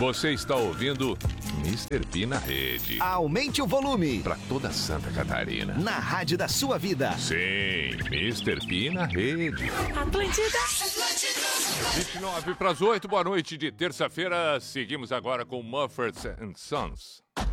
Você está ouvindo Mr. P na rede. Aumente o volume. Para toda Santa Catarina. Na rádio da sua vida. Sim, Mr. P na rede. Atlântida. 29 para as 8, boa noite de terça-feira. Seguimos agora com Mumford & Sons.